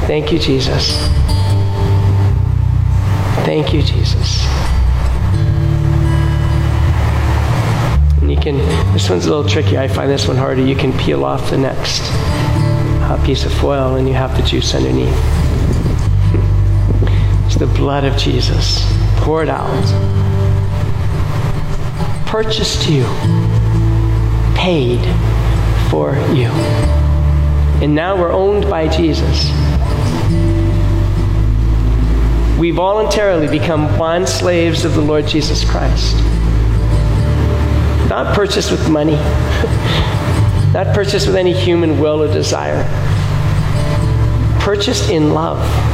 Thank you, Jesus. Thank you, Jesus. And you can, this one's a little tricky. I find this one harder. You can peel off the next piece of foil and you have the juice underneath. It's the blood of Jesus poured out, purchased you, paid for you. And now we're owned by Jesus. We voluntarily become bond slaves of the Lord Jesus Christ. Not purchased with money, not purchased with any human will or desire. Purchased in love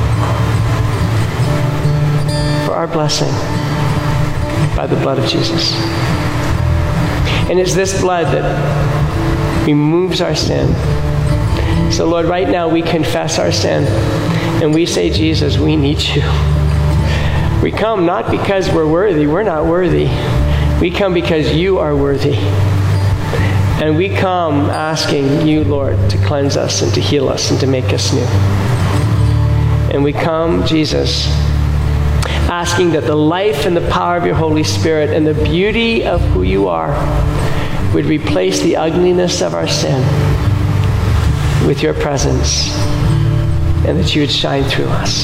for our blessing by the blood of Jesus. And it's this blood that removes our sin. So Lord, right now we confess our sin and we say, Jesus, we need you. We come not because we're worthy. We're not worthy. We come because you are worthy. And we come asking you, Lord, to cleanse us and to heal us and to make us new. And we come, Jesus, asking that the life and the power of your Holy Spirit and the beauty of who you are would replace the ugliness of our sin with your presence, and that you would shine through us.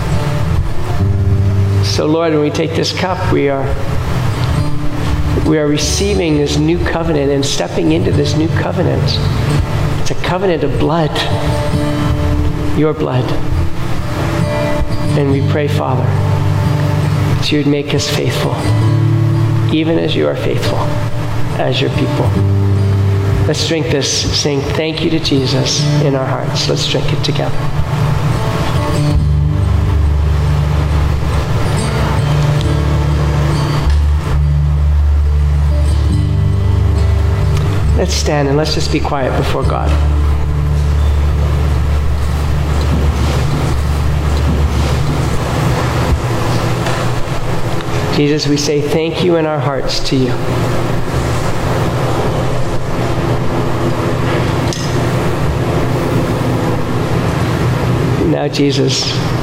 So Lord, when we take this cup, we are receiving this new covenant and stepping into this new covenant. It's a covenant of blood, your blood. And we pray, Father, that you would make us faithful, even as you are faithful, as your people. Let's drink this, saying thank you to Jesus in our hearts. Let's drink it together. Let's stand and let's just be quiet before God. Jesus, we say thank you in our hearts to you. Now, Jesus,